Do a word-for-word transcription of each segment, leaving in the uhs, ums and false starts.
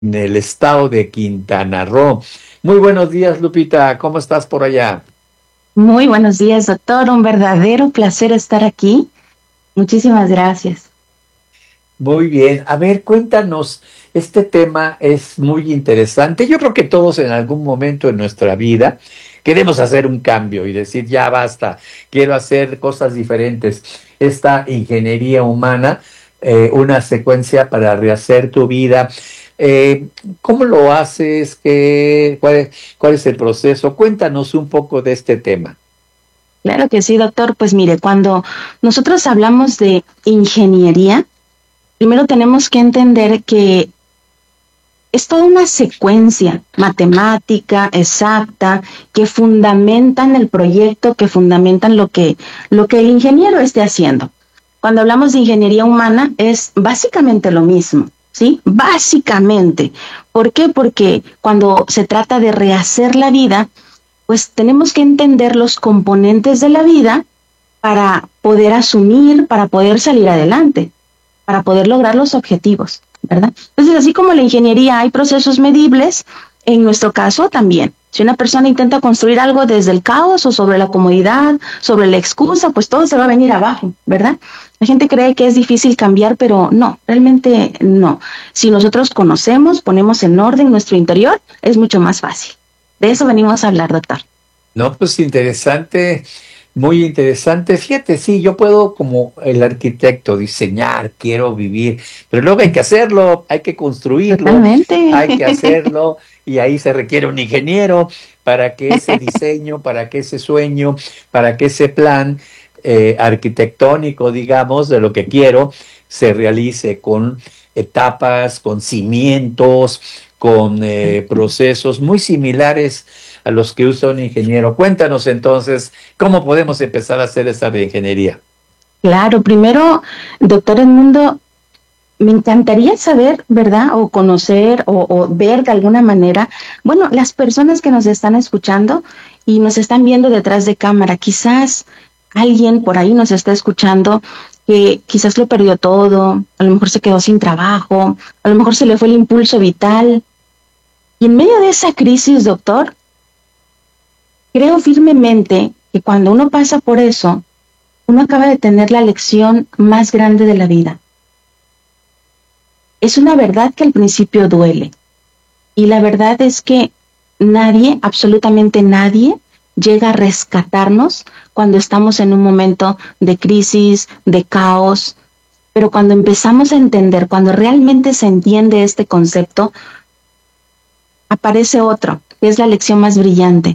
en el estado de Quintana Roo. Muy buenos días, Lupita, ¿cómo estás por allá? Muy buenos días, doctor. Un verdadero placer estar aquí. Muchísimas gracias. Muy bien, a ver, cuéntanos, este tema es muy interesante. Yo creo que todos en algún momento en nuestra vida queremos hacer un cambio y decir, ya basta, quiero hacer cosas diferentes. Esta ingeniería humana, eh, una secuencia para rehacer tu vida. Eh, ¿Cómo lo haces? ¿Qué, cuál, es- cuál es el proceso? Cuéntanos un poco de este tema. Claro que sí, doctor. Pues mire, cuando nosotros hablamos de ingeniería, primero tenemos que entender que es toda una secuencia matemática, exacta, que fundamentan el proyecto, que fundamentan lo que, lo que el ingeniero esté haciendo. Cuando hablamos de ingeniería humana es básicamente lo mismo, ¿sí? Básicamente. ¿Por qué? Porque cuando se trata de rehacer la vida, pues tenemos que entender los componentes de la vida para poder asumir, para poder salir adelante, para poder lograr los objetivos, ¿verdad? Entonces, así como en la ingeniería hay procesos medibles, en nuestro caso también. Si una persona intenta construir algo desde el caos o sobre la comodidad, sobre la excusa, pues todo se va a venir abajo, ¿verdad? La gente cree que es difícil cambiar, pero no, realmente no. Si nosotros conocemos, ponemos en orden nuestro interior, es mucho más fácil. De eso venimos a hablar, doctor. No, pues interesante, muy interesante. Fíjate, sí, yo puedo como el arquitecto diseñar, quiero vivir, pero luego hay que hacerlo, hay que construirlo, Totalmente. hay que hacerlo y ahí se requiere un ingeniero para que ese diseño, para que ese sueño, para que ese plan eh, arquitectónico, digamos, de lo que quiero, se realice con etapas, con cimientos, con eh, procesos muy similares a los que usa un ingeniero. Cuéntanos entonces, ¿cómo podemos empezar a hacer esa de ingeniería? Claro, primero, doctor Edmundo, me encantaría saber, ¿verdad? O conocer o, o ver de alguna manera, bueno, las personas que nos están escuchando y nos están viendo detrás de cámara, quizás alguien por ahí nos está escuchando que quizás lo perdió todo, a lo mejor se quedó sin trabajo, a lo mejor se le fue el impulso vital. Y en medio de esa crisis, doctor, creo firmemente que cuando uno pasa por eso, uno acaba de tener la lección más grande de la vida. Es una verdad que al principio duele. Y la verdad es que nadie, absolutamente nadie, llega a rescatarnos cuando estamos en un momento de crisis, de caos. Pero cuando empezamos a entender, cuando realmente se entiende este concepto, aparece otro, que es la lección más brillante,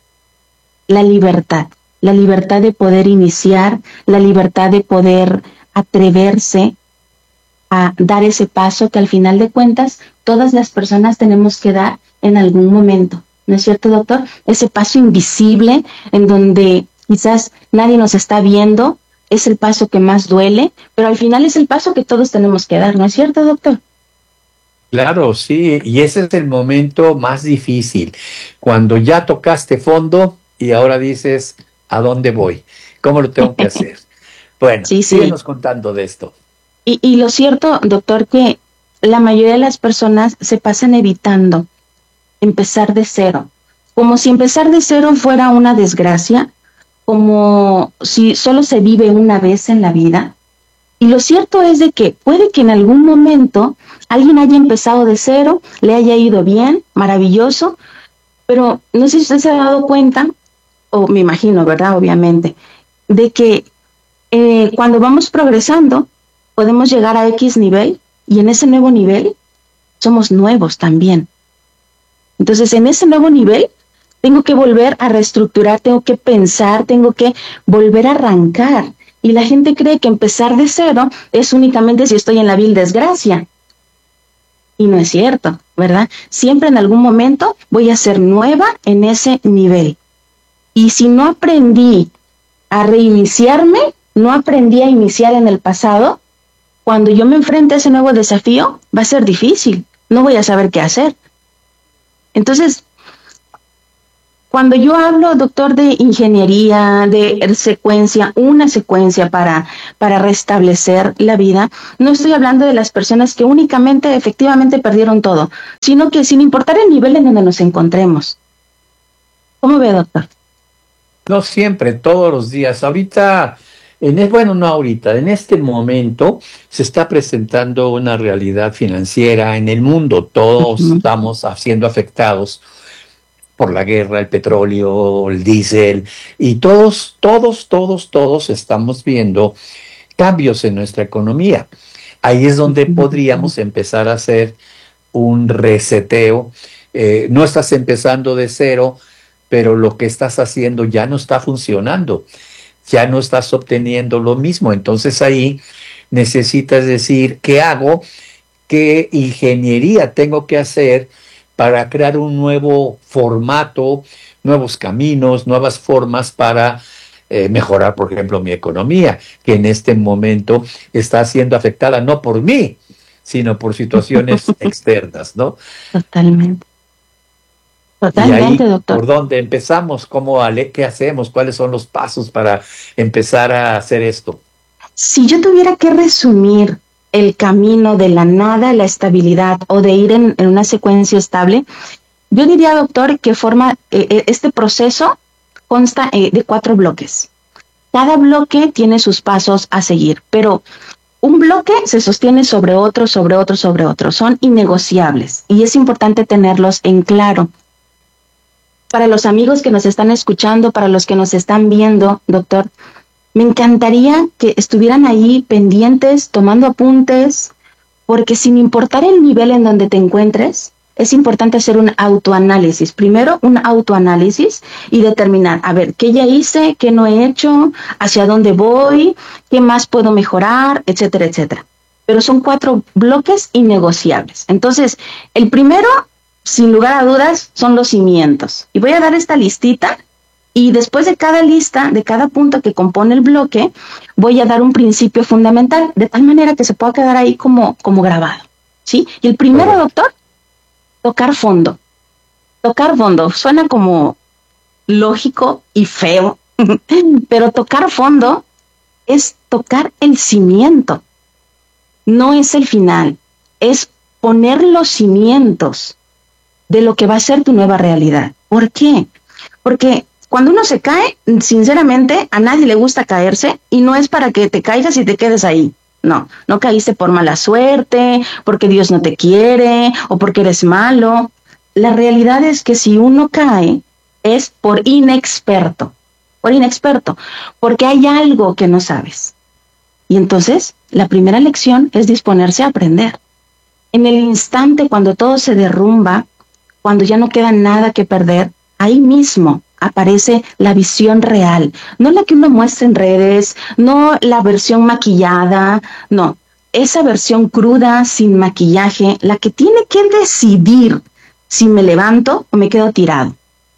la libertad. La libertad de poder iniciar, la libertad de poder atreverse a dar ese paso que al final de cuentas todas las personas tenemos que dar en algún momento. ¿No es cierto, doctor? Ese paso invisible en donde quizás nadie nos está viendo, es el paso que más duele, pero al final es el paso que todos tenemos que dar. ¿No es cierto, doctor? Claro, sí, y ese es el momento más difícil, cuando ya tocaste fondo y ahora dices, ¿a dónde voy? ¿Cómo lo tengo que hacer? Bueno, Sí, sí. síguenos contando de esto. Y, y lo cierto, doctor, que la mayoría de las personas se pasan evitando empezar de cero, como si empezar de cero fuera una desgracia, como si solo se vive una vez en la vida. Y lo cierto es de que puede que en algún momento alguien haya empezado de cero, le haya ido bien, maravilloso, pero no sé si usted se ha dado cuenta, o me imagino, ¿verdad? Obviamente, de que eh, cuando vamos progresando, podemos llegar a X nivel y en ese nuevo nivel somos nuevos también. Entonces, en ese nuevo nivel, tengo que volver a reestructurar, tengo que pensar, tengo que volver a arrancar. Y la gente cree que empezar de cero es únicamente si estoy en la vil desgracia. Y no es cierto, ¿verdad? Siempre en algún momento voy a ser nueva en ese nivel. Y si no aprendí a reiniciarme, no aprendí a iniciar en el pasado, cuando yo me enfrente a ese nuevo desafío, va a ser difícil. No voy a saber qué hacer. Entonces, Cuando yo hablo, doctor, de ingeniería, de secuencia, una secuencia para, para restablecer la vida, no estoy hablando de las personas que únicamente, efectivamente perdieron todo, sino que sin importar el nivel en donde nos encontremos. ¿Cómo ve, doctor? No siempre, todos los días. Ahorita, en el, bueno, no ahorita, en este momento se está presentando una realidad financiera en el mundo. Todos uh-huh. estamos siendo afectados por la guerra, el petróleo, el diésel, y todos, todos, todos, todos estamos viendo cambios en nuestra economía. Ahí es donde podríamos empezar a hacer un reseteo. Eh, no estás empezando de cero, pero lo que estás haciendo ya no está funcionando, ya no estás obteniendo lo mismo. Entonces ahí necesitas decir, ¿qué hago? ¿Qué ingeniería tengo que hacer para crear un nuevo formato, nuevos caminos, nuevas formas para eh, mejorar, por ejemplo, mi economía, que en este momento está siendo afectada no por mí, sino por situaciones externas, ¿no? Totalmente. Totalmente, y ahí, doctor. ¿por dónde empezamos? ¿Cómo, qué hacemos? ¿Cuáles son los pasos para empezar a hacer esto? Si yo tuviera que resumir el camino de la nada a la estabilidad o de ir en, en una secuencia estable, yo diría, doctor, que forma eh, este proceso consta eh, de cuatro bloques. Cada bloque tiene sus pasos a seguir, pero un bloque se sostiene sobre otro, sobre otro, sobre otro. Son innegociables y es importante tenerlos en claro. Para los amigos que nos están escuchando, para los que nos están viendo, doctor, me encantaría que estuvieran ahí pendientes, tomando apuntes, porque sin importar el nivel en donde te encuentres, es importante hacer un autoanálisis. Primero, un autoanálisis y determinar, a ver, ¿qué ya hice? ¿Qué no he hecho? ¿Hacia dónde voy? ¿Qué más puedo mejorar? Etcétera, etcétera. Pero son cuatro bloques innegociables. Entonces, el primero, sin lugar a dudas, son los cimientos. Y voy a dar esta listita. Y después de cada lista, de cada punto que compone el bloque, voy a dar un principio fundamental, de tal manera que se pueda quedar ahí como, como grabado, ¿sí? Y el primero, doctor, tocar fondo. Tocar fondo suena como lógico y feo, pero tocar fondo es tocar el cimiento. No es el final, es poner los cimientos de lo que va a ser tu nueva realidad. ¿Por qué? Porque cuando uno se cae, sinceramente, a nadie le gusta caerse y no es para que te caigas y te quedes ahí. No, no caíste por mala suerte, porque Dios no te quiere o porque eres malo. La realidad es que si uno cae es por inexperto, por inexperto, porque hay algo que no sabes. Y entonces, la primera lección es disponerse a aprender. En el instante cuando todo se derrumba, cuando ya no queda nada que perder, ahí mismo aparece la visión real, no la que uno muestra en redes, no la versión maquillada, no, esa versión cruda, sin maquillaje, la que tiene que decidir si me levanto o me quedo tirado.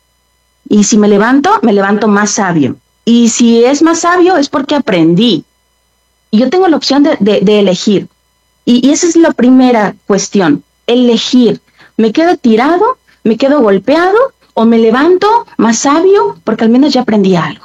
Y si me levanto, me levanto más sabio. Y si es más sabio es porque aprendí. Y yo tengo la opción de, de, de elegir. Y, y esa es la primera cuestión, elegir. ¿Me quedo tirado? ¿Me quedo golpeado? ¿O me levanto más sabio? Porque al menos ya aprendí algo.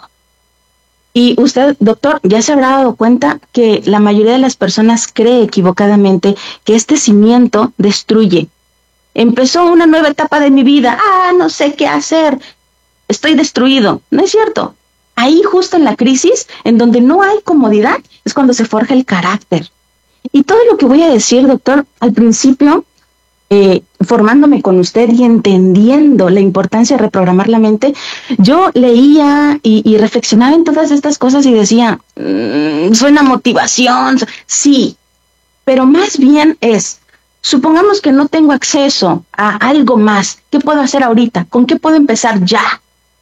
Y usted, doctor, ya se habrá dado cuenta que la mayoría de las personas cree equivocadamente que este cimiento destruye. Empezó una nueva etapa de mi vida. Ah, no sé qué hacer. Estoy destruido. No es cierto. Ahí justo en la crisis, en donde no hay comodidad, es cuando se forja el carácter. Y todo lo que voy a decir, doctor, al principio, Eh, formándome con usted y entendiendo la importancia de reprogramar la mente, yo leía y, y reflexionaba en todas estas cosas y decía, mmm, suena motivación, sí, pero más bien es, supongamos que no tengo acceso a algo más, ¿qué puedo hacer ahorita? ¿Con qué puedo empezar ya?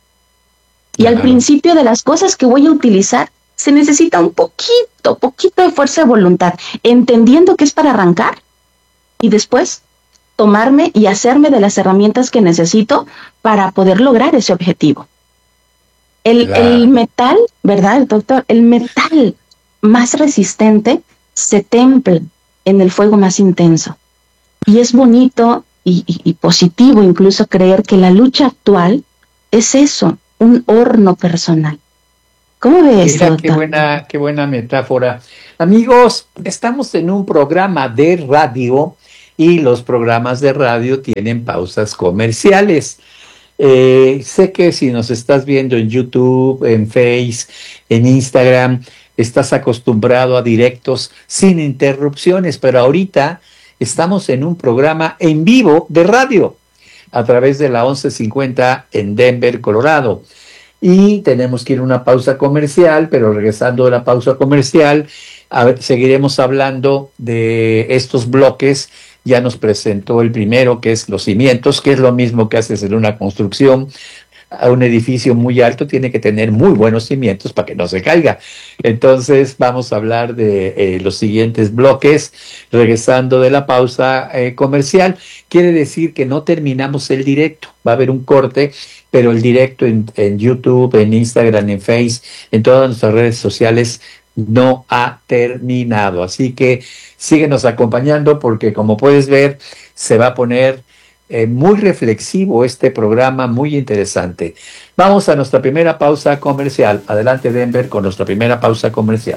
Y claro, al principio de las cosas que voy a utilizar, se necesita un poquito, poquito de fuerza de voluntad, entendiendo que es para arrancar y después tomarme y hacerme de las herramientas que necesito para poder lograr ese objetivo. El, claro. el metal, ¿verdad, doctor? El metal más resistente se templa en el fuego más intenso. Y es bonito y, y, y positivo incluso creer que la lucha actual es eso, un horno personal. ¿Cómo ves, Mira, doctor? qué buena, qué buena metáfora. Amigos, estamos en un programa de radio y los programas de radio tienen pausas comerciales. Eh, sé que si nos estás viendo en YouTube, en Face, en Instagram, estás acostumbrado a directos sin interrupciones, pero ahorita estamos en un programa en vivo de radio a través de la once cincuenta en Denver, Colorado. Y tenemos que ir a una pausa comercial, pero regresando de la pausa comercial, a ver, seguiremos hablando de estos bloques. Ya nos presentó el primero, que es los cimientos, que es lo mismo que haces en una construcción. A un edificio muy alto tiene que tener muy buenos cimientos para que no se caiga. Entonces vamos a hablar de eh, los siguientes bloques, regresando de la pausa eh, comercial. Quiere decir que no terminamos el directo, va a haber un corte, pero el directo en, en YouTube, en Instagram, en Face, en todas nuestras redes sociales no ha terminado. Así que síguenos acompañando porque, como puedes ver, se va a poner eh, muy reflexivo este programa, muy interesante. Vamos a nuestra primera pausa comercial. Adelante, Denver, con nuestra primera pausa comercial.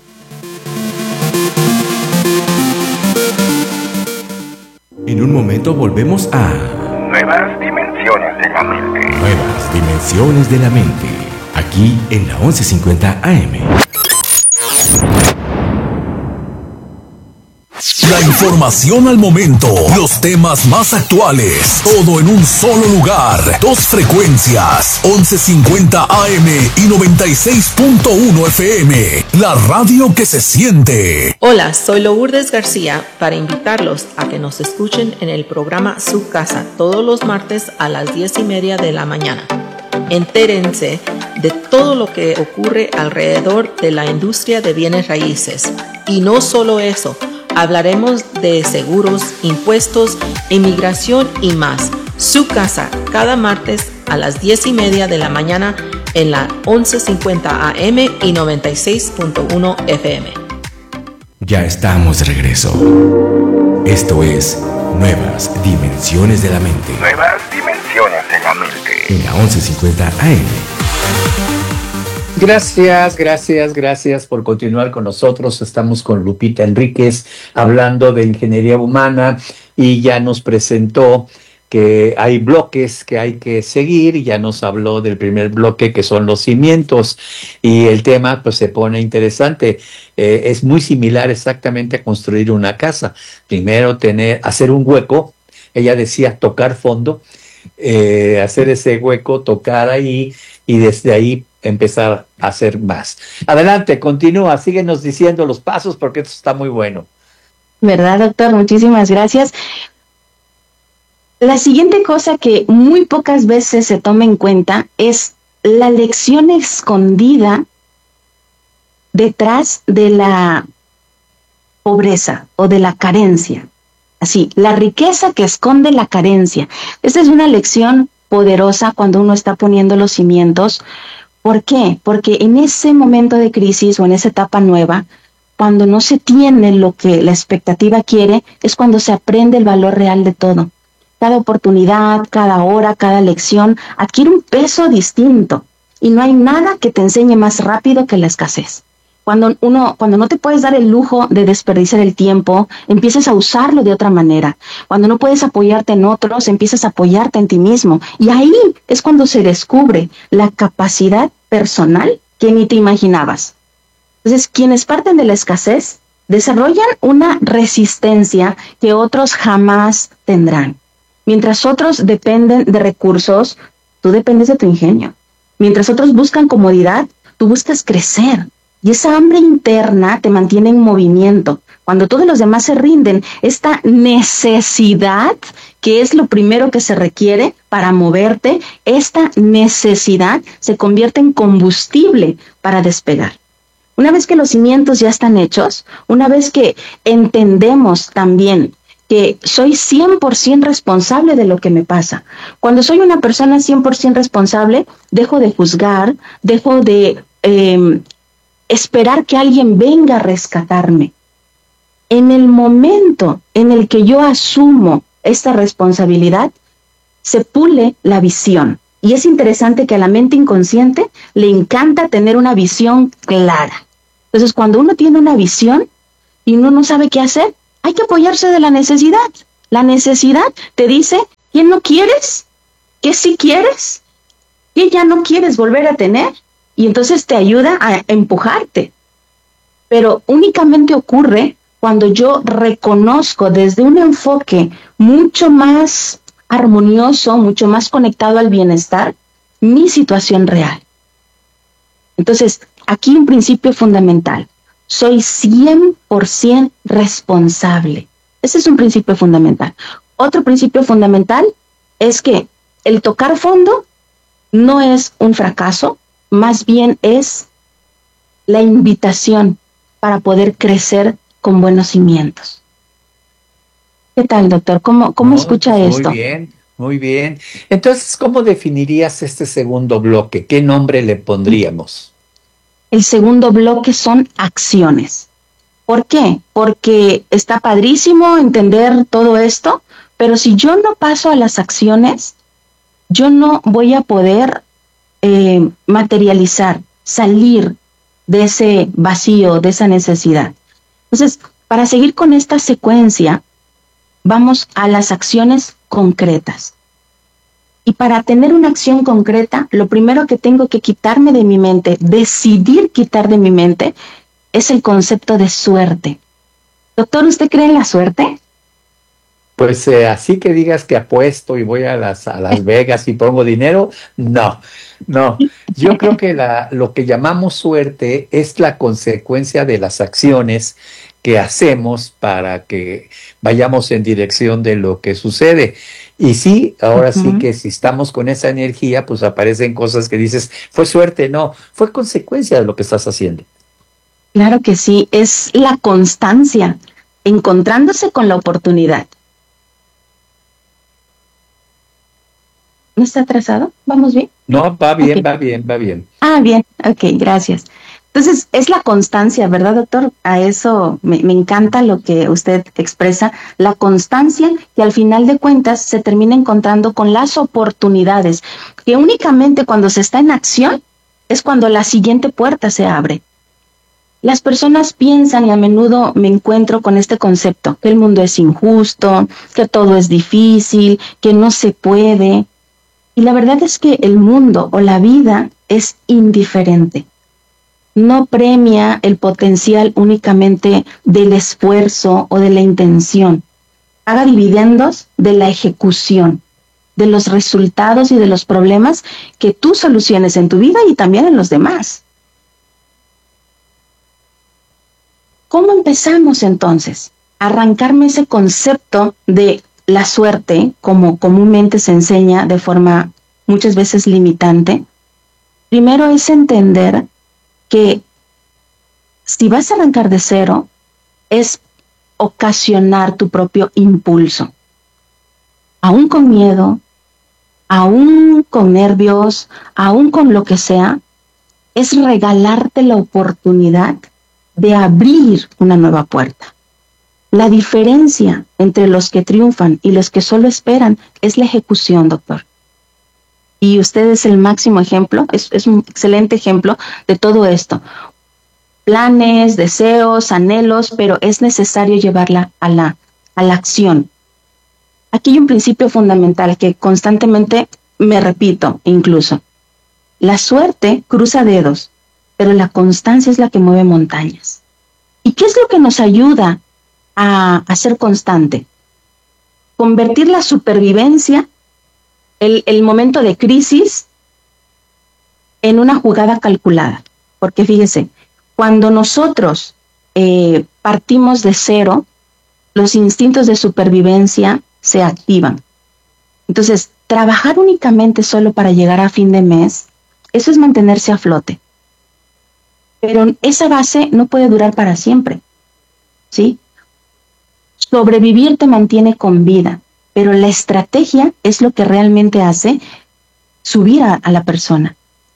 En un momento volvemos a Nuevas Dimensiones de la Mente. Nuevas Dimensiones de la Mente, aquí en la once cincuenta A M. La información al momento, los temas más actuales, todo en un solo lugar. Dos frecuencias, once cincuenta A M y noventa y seis punto uno F M. La radio que se siente. Hola, soy Lourdes García para invitarlos a que nos escuchen en el programa Su Casa todos los martes a las diez y media de la mañana. Entérense de todo lo que ocurre alrededor de la industria de bienes raíces. Y no solo eso, hablaremos de seguros, impuestos, inmigración y más. Su Casa, cada martes a las diez y media de la mañana en la once cincuenta A M y noventa y seis punto uno F M. Ya estamos de regreso. Esto es Nuevas Dimensiones de la Mente. Nuevas Dimensiones de la Mente. En la once cincuenta A M. Gracias, gracias, gracias por continuar con nosotros. Estamos con Lupita Enríquez hablando de ingeniería humana y ya nos presentó que hay bloques que hay que seguir y ya nos habló del primer bloque que son los cimientos y el tema pues se pone interesante. Eh, es muy similar exactamente a construir una casa. Primero tener, hacer un hueco, ella decía tocar fondo, eh, hacer ese hueco, tocar ahí y desde ahí empezar a hacer más. Adelante, continúa, síguenos diciendo los pasos porque esto está muy bueno. ¿Verdad, doctor? Muchísimas gracias. La siguiente cosa que muy pocas veces se toma en cuenta es la lección escondida detrás de la pobreza o de la carencia. Así, la riqueza que esconde la carencia. Esta es una lección poderosa cuando uno está poniendo los cimientos. ¿Por qué? Porque en ese momento de crisis o en esa etapa nueva, cuando no se tiene lo que la expectativa quiere, es cuando se aprende el valor real de todo. Cada oportunidad, cada hora, cada lección adquiere un peso distinto y no hay nada que te enseñe más rápido que la escasez. Cuando uno, cuando no te puedes dar el lujo de desperdiciar el tiempo, empiezas a usarlo de otra manera. Cuando no puedes apoyarte en otros, empiezas a apoyarte en ti mismo. Y ahí es cuando se descubre la capacidad personal que ni te imaginabas. Entonces, quienes parten de la escasez desarrollan una resistencia que otros jamás tendrán. Mientras otros dependen de recursos, tú dependes de tu ingenio. Mientras otros buscan comodidad, tú buscas crecer. Y esa hambre interna te mantiene en movimiento. Cuando todos los demás se rinden, esta necesidad, que es lo primero que se requiere para moverte, esta necesidad se convierte en combustible para despegar. Una vez que los cimientos ya están hechos, una vez que entendemos también que soy cien por ciento responsable de lo que me pasa. Cuando soy una persona cien por ciento responsable, dejo de juzgar, dejo de eh, esperar que alguien venga a rescatarme. En el momento en el que yo asumo esta responsabilidad, se pule la visión. Y es interesante que a la mente inconsciente le encanta tener una visión clara. Entonces, cuando uno tiene una visión y uno no sabe qué hacer, hay que apoyarse de la necesidad. La necesidad te dice, ¿qué no quieres? ¿Qué sí quieres? ¿Qué ya no quieres volver a tener? Y entonces te ayuda a empujarte. Pero únicamente ocurre cuando yo reconozco desde un enfoque mucho más armonioso, mucho más conectado al bienestar, mi situación real. Entonces, aquí un principio fundamental. Soy cien por ciento responsable. Ese es un principio fundamental. Otro principio fundamental es que el tocar fondo no es un fracaso, más bien es la invitación para poder crecer con buenos cimientos. ¿Qué tal, doctor? ¿Cómo, cómo No, escucha pues esto? muy bien, muy bien. Entonces, ¿cómo definirías este segundo bloque? ¿Qué nombre le pondríamos? El segundo bloque son acciones. ¿Por qué? Porque está padrísimo entender todo esto, pero si yo no paso a las acciones, yo no voy a poder eh, materializar, salir de ese vacío, de esa necesidad. Entonces, para seguir con esta secuencia, vamos a las acciones concretas. Y para tener una acción concreta, lo primero que tengo que quitarme de mi mente, decidir quitar de mi mente, es el concepto de suerte. Doctor, ¿usted cree en la suerte? Pues eh, así que digas que apuesto y voy a las, a Las Vegas y pongo dinero, no, no. Yo creo que la, lo que llamamos suerte es la consecuencia de las acciones que hacemos para que vayamos en dirección de lo que sucede. Y sí, ahora uh-huh. sí que si estamos con esa energía, pues aparecen cosas que dices, fue suerte, no, fue consecuencia de lo que estás haciendo. Claro que sí, es la constancia, encontrándose con la oportunidad. ¿No está atrasado? ¿Vamos bien? No, va bien, okay. va bien, va bien. Ah, bien, ok, gracias. Entonces, es la constancia, ¿verdad, doctor? A eso me, me encanta lo que usted expresa, la constancia que al final de cuentas se termina encontrando con las oportunidades, que únicamente cuando se está en acción es cuando la siguiente puerta se abre. Las personas piensan, y a menudo me encuentro con este concepto, que el mundo es injusto, que todo es difícil, que no se puede. Y la verdad es que el mundo o la vida es indiferente. No premia el potencial únicamente del esfuerzo o de la intención. Paga dividendos de la ejecución, de los resultados y de los problemas que tú soluciones en tu vida y también en los demás. ¿Cómo empezamos entonces a arrancarme ese concepto de la suerte, como comúnmente se enseña de forma muchas veces limitante? Primero es entender que si vas a arrancar de cero, es ocasionar tu propio impulso. Aún con miedo, aún con nervios, aún con lo que sea, es regalarte la oportunidad de abrir una nueva puerta. La diferencia entre los que triunfan y los que solo esperan es la ejecución, doctor. Y usted es el máximo ejemplo, es, es un excelente ejemplo de todo esto. Planes, deseos, anhelos, pero es necesario llevarla a la, a la acción. Aquí hay un principio fundamental que constantemente me repito incluso. La suerte cruza dedos, pero la constancia es la que mueve montañas. ¿Y qué es lo que nos ayuda a, a ser constante? Convertir la supervivencia, el, el momento de crisis, en una jugada calculada. Porque fíjese, cuando nosotros eh, partimos de cero, los instintos de supervivencia se activan. Entonces, trabajar únicamente solo para llegar a fin de mes, eso es mantenerse a flote. Pero esa base no puede durar para siempre, ¿sí? Sobrevivir te mantiene con vida, pero la estrategia es lo que realmente hace subir a, a la persona.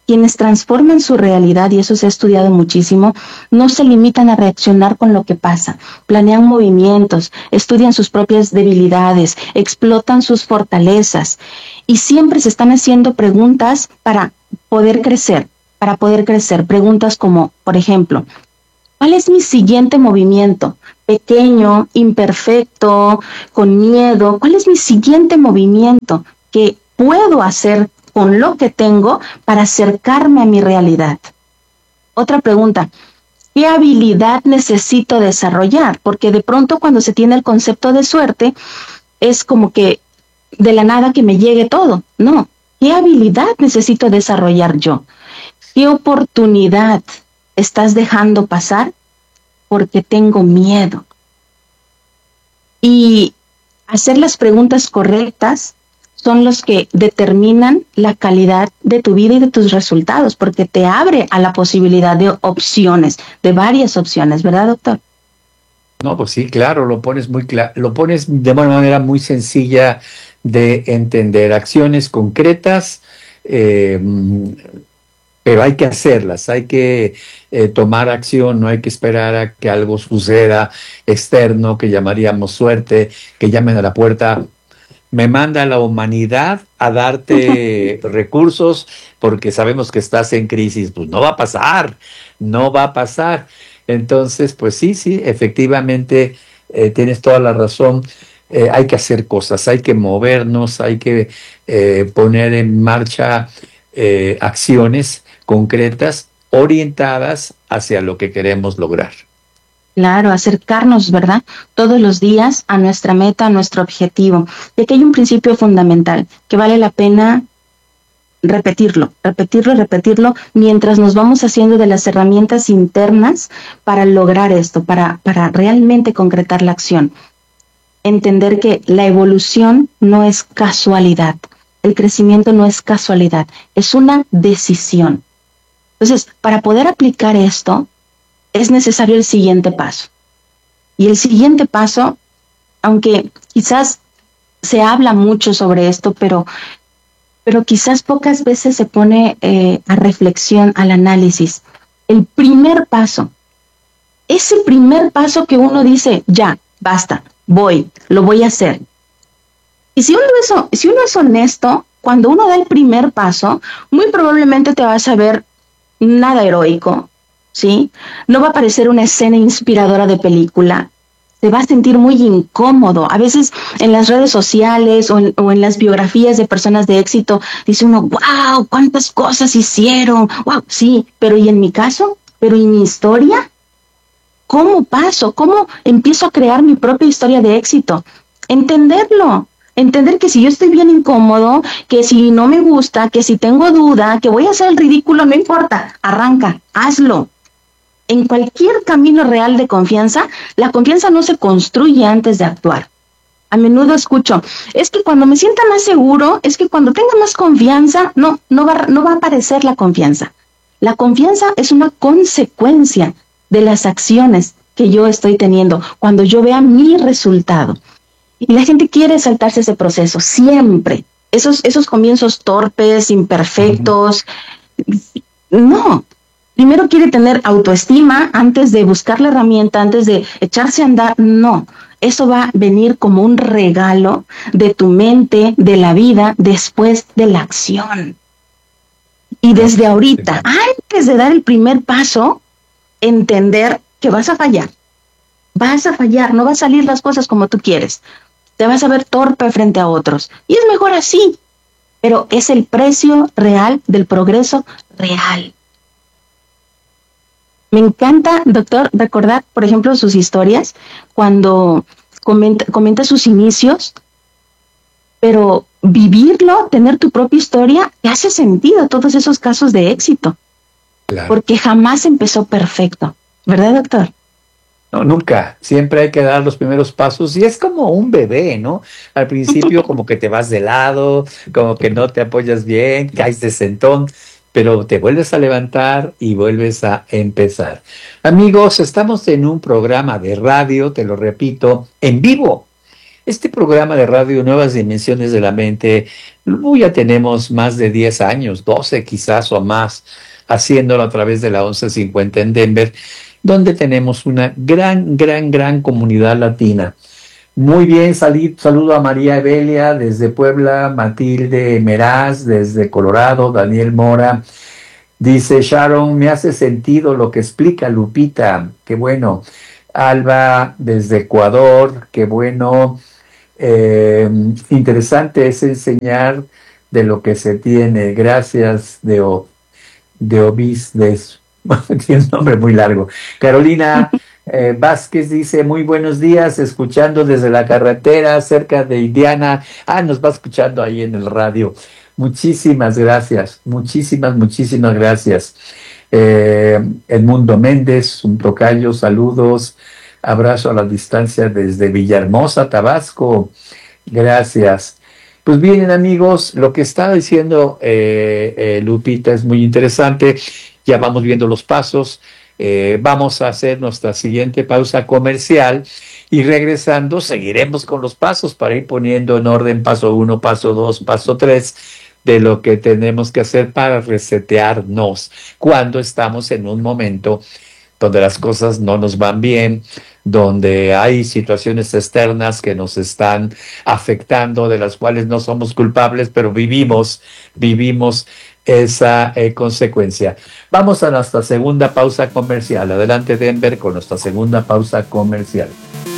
quienes transforman su realidad, y eso se ha estudiado muchísimo, no se limitan a reaccionar con lo que pasa, planean movimientos, estudian sus propias debilidades, explotan sus fortalezas y siempre se están haciendo preguntas para poder crecer, para poder crecer. Preguntas como, por ejemplo, ¿cuál es mi siguiente movimiento? Pequeño, imperfecto, con miedo. ¿Cuál es mi siguiente movimiento que puedo hacer con lo que tengo para acercarme a mi realidad? Otra pregunta, ¿qué habilidad necesito desarrollar? Porque de pronto cuando se tiene el concepto de suerte, es como que de la nada que me llegue todo. No, ¿qué habilidad necesito desarrollar yo? ¿Qué oportunidad estás dejando pasar porque tengo miedo? Y hacer las preguntas correctas son los que determinan la calidad de tu vida y de tus resultados, porque te abre a la posibilidad de opciones, de varias opciones, ¿verdad, doctor? No, pues sí, claro, lo pones muy claro, lo pones de una manera muy sencilla de entender. Acciones concretas, eh, pero hay que hacerlas, hay que eh, tomar acción, no hay que esperar a que algo suceda externo, que llamaríamos suerte, que llamen a la puerta. Me manda la humanidad a darte recursos porque sabemos que estás en crisis. Pues no va a pasar, no va a pasar. Entonces, pues sí, sí, efectivamente eh, tienes toda la razón. Eh, hay que hacer cosas, hay que movernos, hay que eh, poner en marcha eh, acciones concretas orientadas hacia lo que queremos lograr. Claro, acercarnos, ¿verdad? Todos los días a nuestra meta, a nuestro objetivo. Y aquí hay un principio fundamental que vale la pena repetirlo, repetirlo y repetirlo mientras nos vamos haciendo de las herramientas internas para lograr esto, para, para realmente concretar la acción. Entender que la evolución no es casualidad, el crecimiento no es casualidad, es una decisión. Entonces, para poder aplicar esto, es necesario el siguiente paso. Y el siguiente paso, aunque quizás se habla mucho sobre esto, pero, pero quizás pocas veces se pone eh, a reflexión, al análisis. El primer paso, ese primer paso que uno dice, ya, basta, voy, lo voy a hacer. Y si uno es, si uno es honesto, cuando uno da el primer paso, muy probablemente te vas a ver nada heroico, ¿sí? No va a parecer una escena inspiradora de película. Se va a sentir muy incómodo. A veces en las redes sociales o en, o en las biografías de personas de éxito dice uno, wow, cuántas cosas hicieron, wow, sí, pero ¿y en mi caso? ¿Pero y mi historia? ¿Cómo paso? ¿Cómo empiezo a crear mi propia historia de éxito? Entenderlo. Entender que si yo estoy bien incómodo, que si no me gusta, que si tengo duda, que voy a hacer el ridículo, no importa, arranca, hazlo. En cualquier camino real de confianza, la confianza no se construye antes de actuar. A menudo escucho, es que cuando me sienta más seguro, es que cuando tenga más confianza, no, no va, no va a aparecer la confianza. La confianza es una consecuencia de las acciones que yo estoy teniendo cuando yo vea mi resultado. Y la gente quiere saltarse ese proceso, siempre. Esos, esos comienzos torpes, imperfectos. No. Primero quiere tener autoestima antes de buscar la herramienta, antes de echarse a andar. No. Eso va a venir como un regalo de tu mente, de la vida, después de la acción. Y desde ahorita, antes de dar el primer paso, entender que vas a fallar. Vas a fallar, no van a salir las cosas como tú quieres. Te vas a ver torpe frente a otros. Y es mejor así. Pero es el precio real del progreso real. Me encanta, doctor, recordar, por ejemplo, sus historias, cuando comenta, comenta sus inicios, pero vivirlo, tener tu propia historia, te hace sentido todos esos casos de éxito. Claro. Porque jamás empezó perfecto. ¿Verdad, doctor? No, nunca. Siempre hay que dar los primeros pasos y es como un bebé, ¿no? Al principio como que te vas de lado, como que no te apoyas bien, caes de sentón, pero te vuelves a levantar y vuelves a empezar. Amigos, estamos en un programa de radio, te lo repito, en vivo. Este programa de radio Nuevas Dimensiones de la Mente, ya tenemos más de diez años, doce quizás o más, haciéndolo a través de la once cincuenta en Denver, donde tenemos una gran, gran, gran comunidad latina. Muy bien, salid, saludo a María Evelia desde Puebla, Matilde Meraz desde Colorado, Daniel Mora. Dice Sharon, me hace sentido lo que explica Lupita, qué bueno. Alba desde Ecuador, qué bueno. Eh, interesante es enseñar de lo que se tiene. Gracias, de, o, de Obis, de, tiene un nombre muy largo. Carolina eh, Vázquez dice, muy buenos días, escuchando desde la carretera cerca de Indiana. Ah, nos va escuchando ahí en el radio. Muchísimas gracias, muchísimas, muchísimas gracias. Eh, Edmundo Méndez, un tocayo, saludos, abrazo a la distancia desde Villahermosa, Tabasco, gracias. Pues bien, amigos, lo que está diciendo eh, eh, Lupita es muy interesante, ya vamos viendo los pasos, eh, vamos a hacer nuestra siguiente pausa comercial y regresando seguiremos con los pasos para ir poniendo en orden paso uno, paso dos, paso tres, de lo que tenemos que hacer para resetearnos cuando estamos en un momento donde las cosas no nos van bien, donde hay situaciones externas que nos están afectando, de las cuales no somos culpables, pero vivimos, vivimos esa eh, consecuencia. Vamos a nuestra segunda pausa comercial. Adelante, Denver, con nuestra segunda pausa comercial.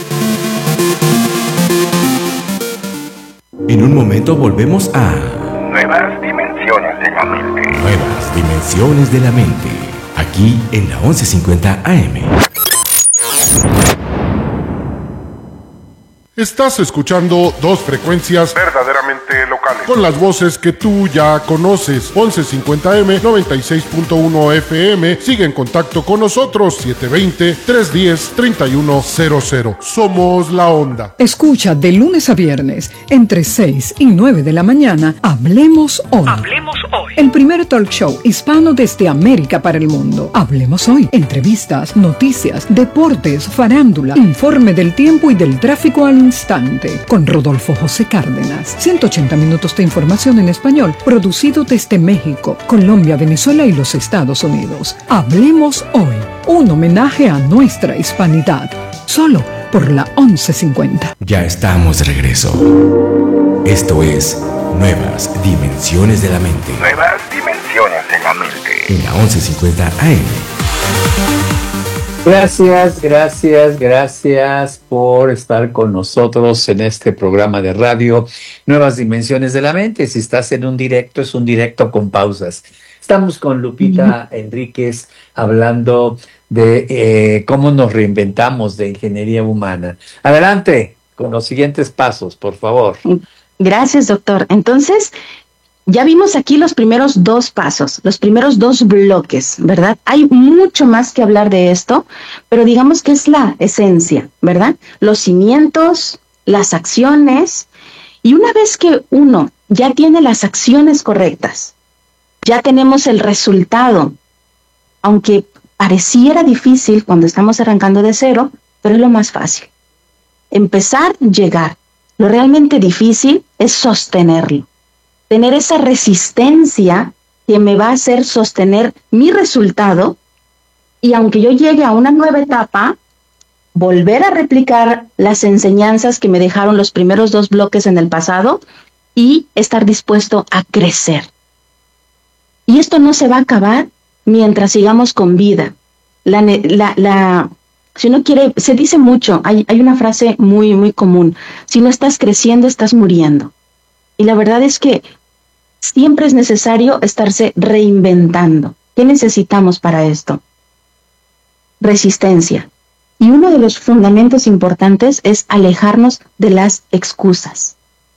En un momento volvemos a Nuevas Dimensiones de la Mente. Nuevas Dimensiones de la Mente, aquí en la once cincuenta A M. Estás escuchando dos frecuencias Verdaderamente locales. con las voces que tú ya conoces. once cincuenta A M, noventa y seis punto uno F M. Sigue en contacto con nosotros. siete dos cero, tres uno cero, tres uno cero cero. Somos La Onda. Escucha de lunes a viernes, entre seis y nueve de la mañana, Hablemos Hoy. Hablemos Hoy. El primer talk show hispano desde América para el mundo. Hablemos Hoy. Entrevistas, noticias, deportes, farándula, informe del tiempo y del tráfico al instante. Con Rodolfo José Cárdenas. ciento ochenta minutos de información en español, producido desde México, Colombia, Venezuela y los Estados Unidos. Hablemos Hoy. Un homenaje a nuestra hispanidad. Solo por la once cincuenta. Ya estamos de regreso. Esto es Nuevas Dimensiones de la Mente. Nuevas Dimensiones de la Mente. En la once cincuenta A M. Gracias, gracias, gracias por estar con nosotros en este programa de radio Nuevas Dimensiones de la Mente. Si estás en un directo, es un directo con pausas. Estamos con Lupita uh-huh. Enríquez hablando de eh, cómo nos reinventamos de ingeniería humana. Adelante con los siguientes pasos, por favor. Gracias, doctor. Entonces, ya vimos aquí los primeros dos pasos, los primeros dos bloques, ¿verdad? Hay mucho más que hablar de esto, pero digamos que es la esencia, ¿verdad? Los cimientos, las acciones, y una vez que uno ya tiene las acciones correctas, ya tenemos el resultado, aunque pareciera difícil cuando estamos arrancando de cero, pero es lo más fácil. Empezar, llegar. Lo realmente difícil es sostenerlo. Tener esa resistencia que me va a hacer sostener mi resultado y aunque yo llegue a una nueva etapa, volver a replicar las enseñanzas que me dejaron los primeros dos bloques en el pasado y estar dispuesto a crecer. Y esto no se va a acabar mientras sigamos con vida. La, la, la, si uno quiere, se dice mucho, hay, hay una frase muy, muy común, si no estás creciendo, estás muriendo. Y la verdad es que siempre es necesario estarse reinventando. ¿Qué necesitamos para esto? Resistencia. Y uno de los fundamentos importantes es alejarnos de las excusas.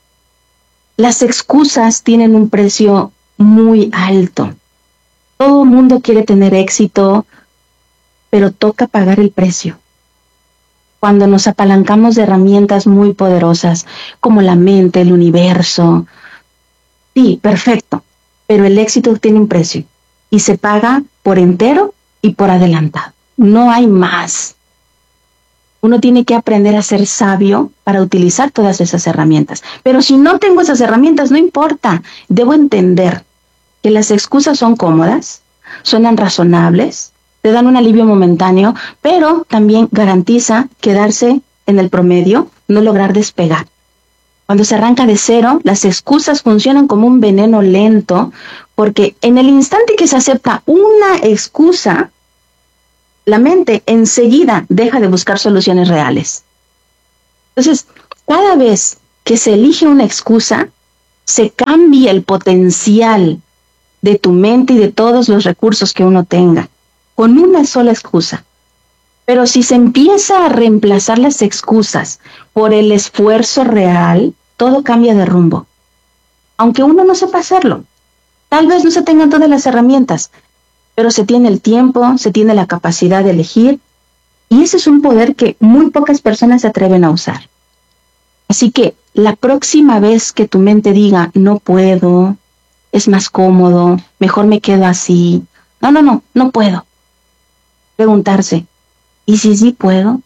Las excusas tienen un precio muy alto. Todo el mundo quiere tener éxito, pero toca pagar el precio. Cuando nos apalancamos de herramientas muy poderosas, como la mente, el universo, sí, perfecto, pero el éxito tiene un precio y se paga por entero y por adelantado. No hay más. Uno tiene que aprender a ser sabio para utilizar todas esas herramientas. Pero si no tengo esas herramientas, no importa. Debo entender que las excusas son cómodas, suenan razonables, te dan un alivio momentáneo, pero también garantiza quedarse en el promedio, no lograr despegar. Cuando se arranca de cero, las excusas funcionan como un veneno lento, porque en el instante que se acepta una excusa, la mente enseguida deja de buscar soluciones reales. Entonces, cada vez que se elige una excusa, se cambia el potencial de tu mente y de todos los recursos que uno tenga, con una sola excusa. Pero si se empieza a reemplazar las excusas por el esfuerzo real, todo cambia de rumbo. Aunque uno no sepa hacerlo, tal vez no se tengan todas las herramientas, pero se tiene el tiempo, se tiene la capacidad de elegir, y ese es un poder que muy pocas personas se atreven a usar. Así que la próxima vez que tu mente diga, no puedo, es más cómodo, mejor me quedo así, no, no, no, no puedo. Preguntarse, ¿y si sí puedo?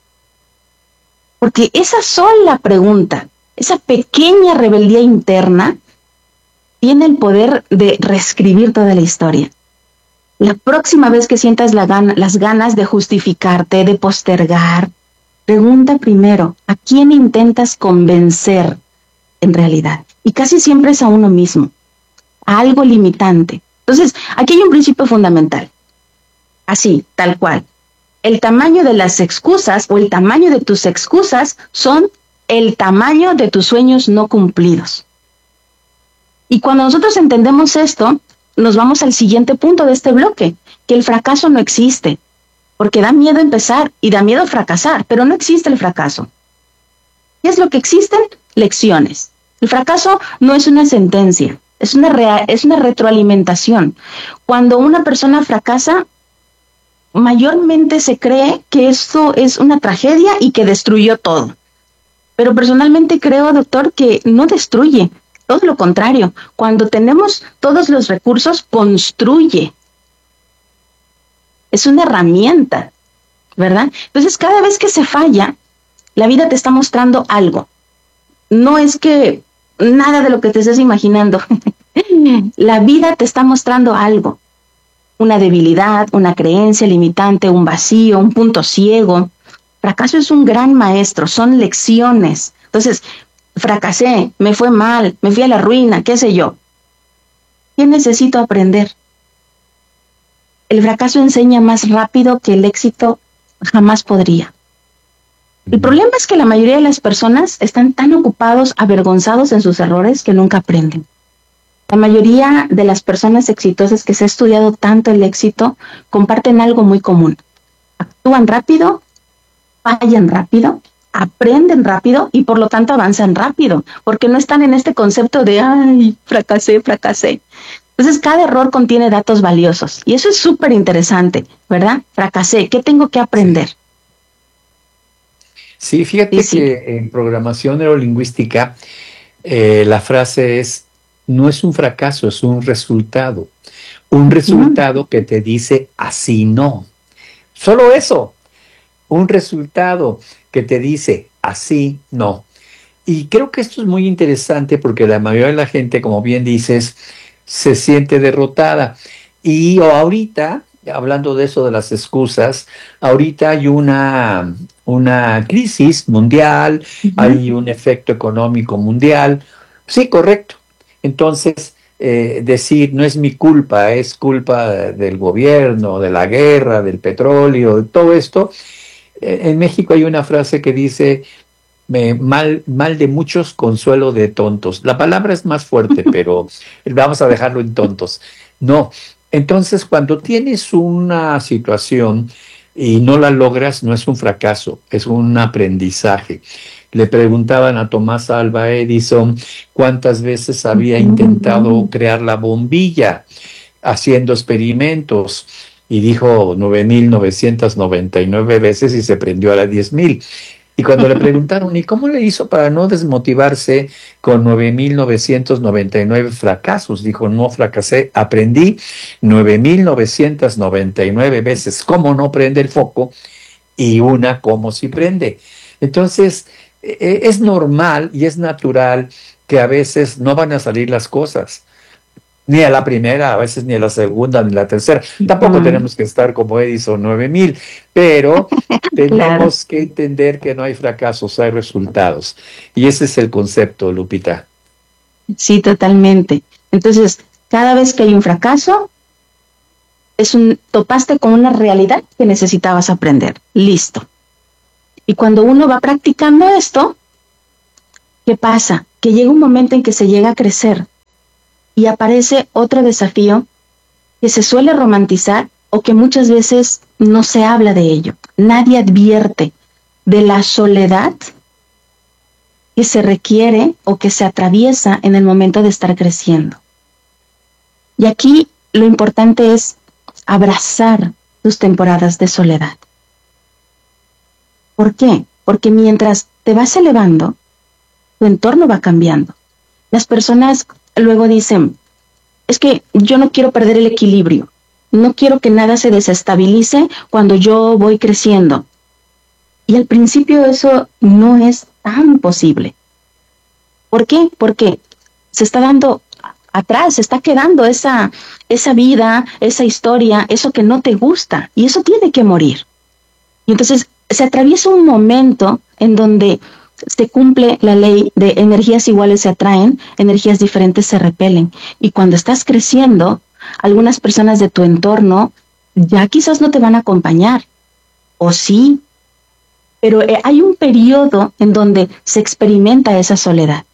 Porque esa sola pregunta, esa pequeña rebeldía interna, tiene el poder de reescribir toda la historia. La próxima vez que sientas la gana, las ganas de justificarte, de postergar, pregunta primero, ¿a quién intentas convencer en realidad? Y casi siempre es a uno mismo, a algo limitante. Entonces, aquí hay un principio fundamental. Así, tal cual. El tamaño de las excusas o el tamaño de tus excusas son el tamaño de tus sueños no cumplidos. Y cuando nosotros entendemos esto, nos vamos al siguiente punto de este bloque, que el fracaso no existe, porque da miedo empezar y da miedo fracasar, pero no existe el fracaso. ¿Qué es lo que existen? Lecciones. El fracaso no es una sentencia, es una, rea- es una retroalimentación. Cuando una persona fracasa, mayormente se cree que esto es una tragedia y que destruyó todo. Pero personalmente creo, doctor, que no destruye. Todo lo contrario, cuando tenemos todos los recursos, construye. Es una herramienta, ¿verdad? Entonces, cada vez que se falla, la vida te está mostrando algo. No es que nada de lo que te estés imaginando. La vida te está mostrando algo. Una debilidad, una creencia limitante, un vacío, un punto ciego. Fracaso es un gran maestro, son lecciones. Entonces, fracasé, me fue mal, me fui a la ruina, qué sé yo. ¿Qué necesito aprender? El fracaso enseña más rápido que el éxito jamás podría. El problema es que la mayoría de las personas están tan ocupados, avergonzados en sus errores que nunca aprenden. La mayoría de las personas exitosas que se ha estudiado tanto el éxito comparten algo muy común. Actúan rápido, fallan rápido, aprenden rápido y por lo tanto avanzan rápido, porque no están en este concepto de, ay, fracasé, fracasé. Entonces cada error contiene datos valiosos y eso es súper interesante, ¿verdad? Fracasé, ¿qué tengo que aprender? Sí, fíjate Sí, sí. que en programación neurolingüística eh, la frase es, no es un fracaso, es un resultado. Un resultado que te dice así no. Solo eso. Un resultado que te dice así no. Y creo que esto es muy interesante porque la mayoría de la gente, como bien dices, se siente derrotada. Y ahorita, hablando de eso de las excusas, ahorita hay una, una crisis mundial, uh-huh. Hay un efecto económico mundial. Sí, correcto. Entonces, eh, decir no es mi culpa, es culpa del gobierno, de la guerra, del petróleo, de todo esto. Eh, en México hay una frase que dice, eh, mal, mal de muchos, consuelo de tontos. La palabra es más fuerte, pero vamos a dejarlo en tontos. No, entonces cuando tienes una situación y no la logras, no es un fracaso, es un aprendizaje. Le preguntaban a Tomás Alva Edison cuántas veces había intentado crear la bombilla haciendo experimentos y dijo nueve mil novecientas noventa y nueve veces y se prendió a las diez mil. Y cuando le preguntaron, ¿y cómo le hizo para no desmotivarse con nueve mil novecientos noventa y nueve fracasos? Dijo, no fracasé, aprendí nueve mil novecientas noventa y nueve veces cómo no prende el foco y una como si prende. Entonces, eh, es normal y es natural que a veces no van a salir las cosas, ni a la primera, a veces ni a la segunda, ni a la tercera. Tampoco Mm. tenemos que estar como Edison nueve mil, pero tenemos Claro. que entender que no hay fracasos, hay resultados. Y ese es el concepto, Lupita. Sí, totalmente. Entonces, cada vez que hay un fracaso, es un, topaste con una realidad que necesitabas aprender. Listo. Y cuando uno va practicando esto, ¿qué pasa? Que llega un momento en que se llega a crecer y aparece otro desafío que se suele romantizar o que muchas veces no se habla de ello. Nadie advierte de la soledad que se requiere o que se atraviesa en el momento de estar creciendo. Y aquí lo importante es abrazar tus temporadas de soledad. ¿Por qué? Porque mientras te vas elevando, tu entorno va cambiando. Las personas luego dicen, es que yo no quiero perder el equilibrio, no quiero que nada se desestabilice cuando yo voy creciendo. Y al principio eso no es tan posible. ¿Por qué? Porque se está dando atrás, se está quedando esa, esa vida, esa historia, eso que no te gusta, y eso tiene que morir. Y entonces se atraviesa un momento en donde se cumple la ley de energías iguales se atraen, energías diferentes se repelen. Y cuando estás creciendo, algunas personas de tu entorno ya quizás no te van a acompañar, o sí, pero eh, hay un periodo en donde se experimenta esa soledad.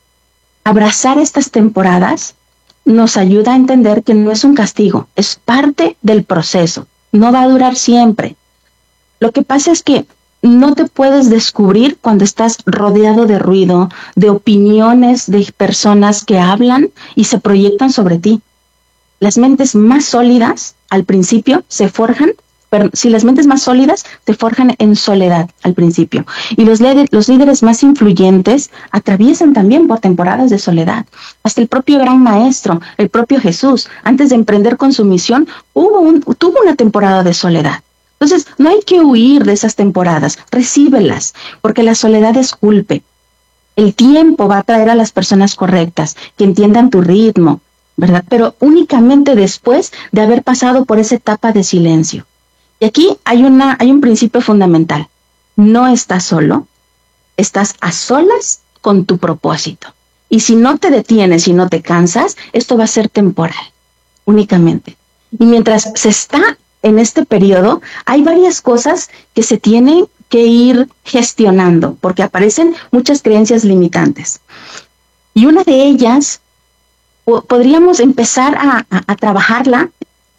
Abrazar estas temporadas nos ayuda a entender que no es un castigo, es parte del proceso, no va a durar siempre. Lo que pasa es que no te puedes descubrir cuando estás rodeado de ruido, de opiniones de personas que hablan y se proyectan sobre ti. Las mentes más sólidas al principio se forjan, pero si las mentes más sólidas se forjan en soledad al principio. Y los, los líderes más influyentes atraviesan también por temporadas de soledad. Hasta el propio gran maestro, el propio Jesús, antes de emprender con su misión, hubo un, tuvo una temporada de soledad. Entonces, no hay que huir de esas temporadas, recíbelas, porque la soledad es culpe. El tiempo va a traer a las personas correctas, que entiendan tu ritmo, ¿verdad? Pero únicamente después de haber pasado por esa etapa de silencio. Y aquí hay, una, hay un principio fundamental. No estás solo, estás a solas con tu propósito. Y si no te detienes y no te cansas, esto va a ser temporal, únicamente. Y mientras se está en este periodo, hay varias cosas que se tienen que ir gestionando, porque aparecen muchas creencias limitantes. Y una de ellas, o podríamos empezar a, a, a trabajarla,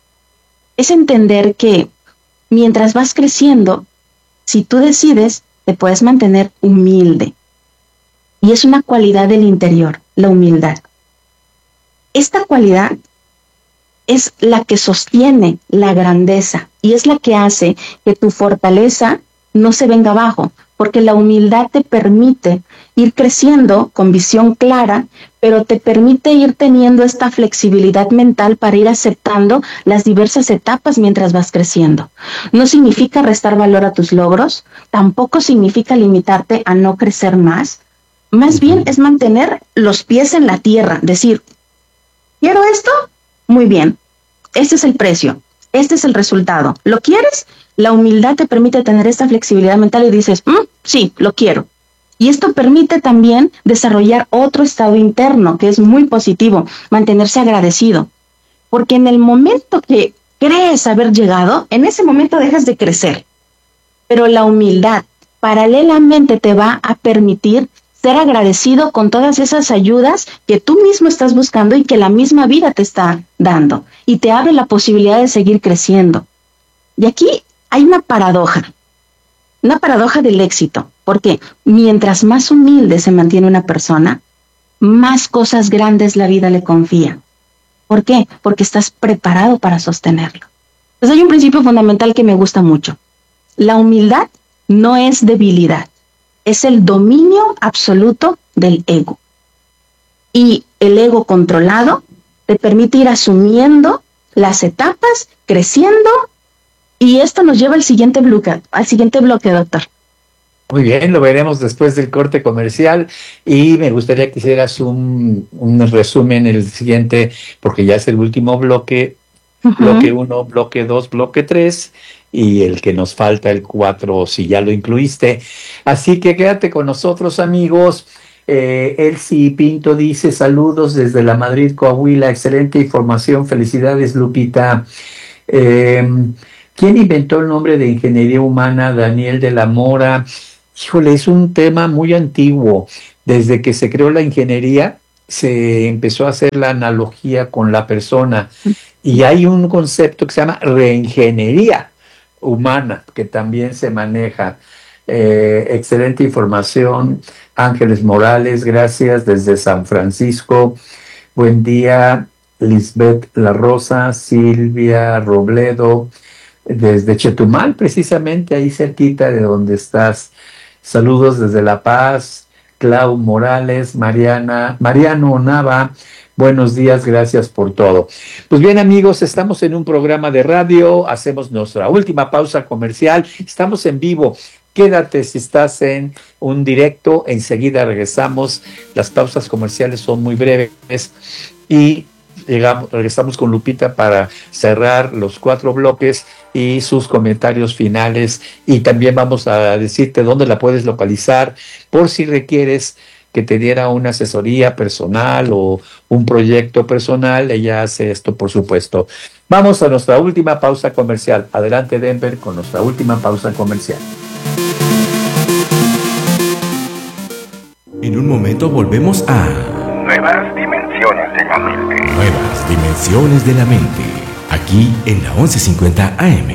es entender que mientras vas creciendo, si tú decides, te puedes mantener humilde. Y es una cualidad del interior, la humildad. Esta cualidad es la que sostiene la grandeza y es la que hace que tu fortaleza no se venga abajo, porque la humildad te permite ir creciendo con visión clara, pero te permite ir teniendo esta flexibilidad mental para ir aceptando las diversas etapas mientras vas creciendo. No significa restar valor a tus logros, tampoco significa limitarte a no crecer más, más bien es mantener los pies en la tierra, decir, ¿quiero esto? Muy bien, este es el precio, este es el resultado. ¿Lo quieres? La humildad te permite tener esta flexibilidad mental y dices, mm, sí, lo quiero. Y esto permite también desarrollar otro estado interno que es muy positivo, mantenerse agradecido. Porque en el momento que crees haber llegado, en ese momento dejas de crecer. Pero la humildad paralelamente te va a permitir ser agradecido con todas esas ayudas que tú mismo estás buscando y que la misma vida te está dando. Y te abre la posibilidad de seguir creciendo. Y aquí hay una paradoja. Una paradoja del éxito, porque mientras más humilde se mantiene una persona, más cosas grandes la vida le confía. ¿Por qué? Porque estás preparado para sostenerlo. Entonces hay un principio fundamental que me gusta mucho. La humildad no es debilidad, es el dominio absoluto del ego. Y el ego controlado te permite ir asumiendo las etapas, creciendo Y esto nos lleva al siguiente bloque, al siguiente bloque, doctor. Muy bien, lo veremos después del corte comercial y me gustaría que hicieras un, un resumen el siguiente, porque ya es el último bloque, uh-huh. bloque uno, bloque dos, bloque tres y el que nos falta el cuatro, si ya lo incluiste. Así que quédate con nosotros, amigos. Eh, Elsie Pinto dice, saludos desde la Madrid, Coahuila, excelente información, felicidades, Lupita. Eh, ¿Quién inventó el nombre de ingeniería humana? Daniel de la Mora. Híjole, es un tema muy antiguo. Desde que se creó la ingeniería, se empezó a hacer la analogía con la persona. Y hay un concepto que se llama reingeniería humana, que también se maneja. Eh, excelente información. Ángeles Morales, gracias, desde San Francisco. Buen día, Lisbeth La Rosa, Silvia Robledo, desde Chetumal, precisamente ahí cerquita de donde estás. Saludos desde La Paz, Clau Morales, Mariana, Mariano Nava, buenos días, gracias por todo. Pues bien, amigos, estamos en un programa de radio, hacemos nuestra última pausa comercial, estamos en vivo. Quédate si estás en un directo, enseguida regresamos, las pausas comerciales son muy breves y llegamos, regresamos con Lupita para cerrar los cuatro bloques y sus comentarios finales, y también vamos a decirte dónde la puedes localizar por si requieres que te diera una asesoría personal o un proyecto personal. Ella hace esto, por supuesto. Vamos a nuestra última pausa comercial. Adelante, Denver, con nuestra última pausa comercial. En un momento volvemos a Nuevas dimensiones de la mente. Nuevas dimensiones de la mente. Aquí en la once cincuenta A M.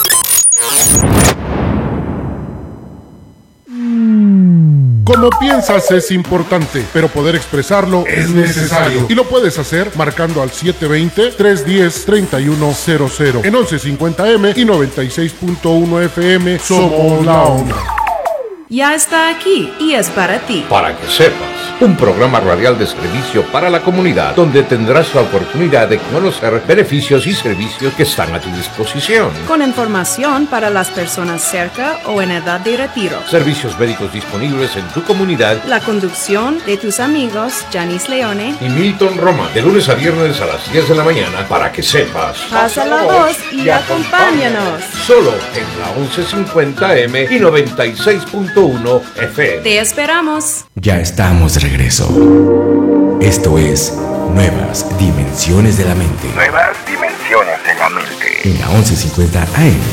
Como piensas es importante, pero poder expresarlo es necesario. Y lo puedes hacer marcando al siete dos cero, tres uno cero, tres uno cero cero. En once cincuenta A M y noventa y seis punto uno F M somos la onda. Ya está aquí y es para ti. Para que sepas, un programa radial de servicio para la comunidad, donde tendrás la oportunidad de conocer beneficios y servicios que están a tu disposición. Con información para las personas cerca o en edad de retiro. Servicios médicos disponibles en tu comunidad. La conducción de tus amigos Janice Leone y Milton Roma, de lunes a viernes a las diez de la mañana, para que sepas. Pasa la voz y acompáñanos. Solo en la once cincuenta M y noventa y seis punto uno F M. Te esperamos. Ya estamos de regreso. Esto es Nuevas Dimensiones de la Mente. Nuevas dimensiones de la mente. En la once cincuenta A M.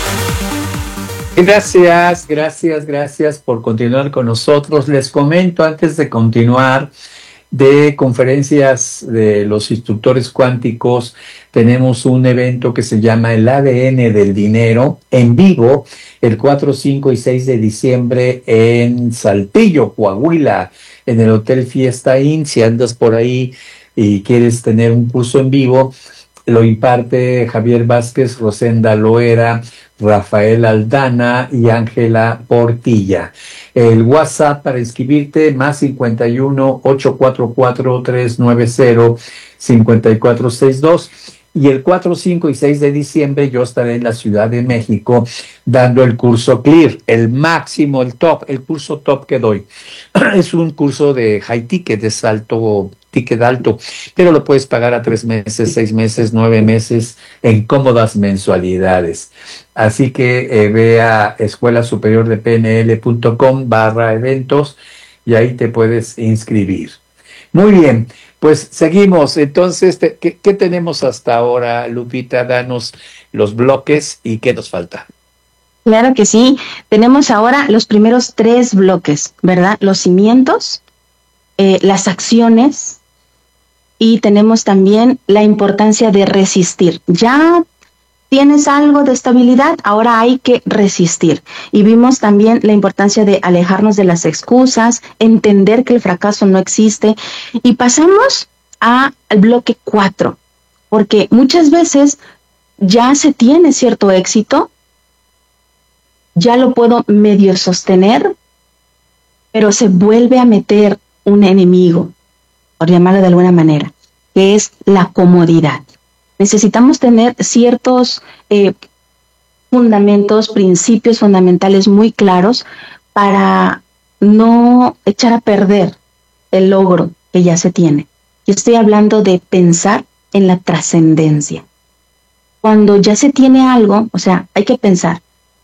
Gracias, gracias, gracias por continuar con nosotros. Les comento antes de continuar de conferencias de los instructores cuánticos, tenemos un evento que se llama el A D N del dinero en vivo el cuatro, cinco y seis de diciembre en Saltillo, Coahuila, en el Hotel Fiesta Inn. Si andas por ahí y quieres tener un curso en vivo, lo imparte Javier Vázquez, Rosenda Loera, Rafael Aldana y Ángela Portilla. El WhatsApp para inscribirte, más cincuenta y uno, ochocientos cuarenta y cuatro, trescientos noventa, cincuenta y cuatro sesenta y dos. Y el cuatro, cinco y seis de diciembre yo estaré en la Ciudad de México dando el curso Clear, el máximo, el top, el curso top que doy. Es un curso de high ticket, de alto ticket alto, pero lo puedes pagar a tres meses, seis meses, nueve meses en cómodas mensualidades. Así que eh, ve a escuela superior de P N L punto com barra eventos y ahí te puedes inscribir. Muy bien, pues seguimos. Entonces, te, ¿qué, ¿qué tenemos hasta ahora, Lupita? Danos los bloques y qué nos falta. Claro que sí. Tenemos ahora los primeros tres bloques, ¿verdad? Los cimientos, eh, las acciones y tenemos también la importancia de resistir. Ya tienes algo de estabilidad, ahora hay que resistir. Y vimos también la importancia de alejarnos de las excusas, entender que el fracaso no existe. Y pasamos a, al bloque cuatro, porque muchas veces ya se tiene cierto éxito, ya lo puedo medio sostener, pero se vuelve a meter un enemigo, por llamarlo de alguna manera, que es la comodidad. Necesitamos tener ciertos eh, fundamentos, principios fundamentales muy claros para no echar a perder el logro que ya se tiene. Yo estoy hablando de pensar en la trascendencia. Cuando ya se tiene algo, o sea, hay que pensar.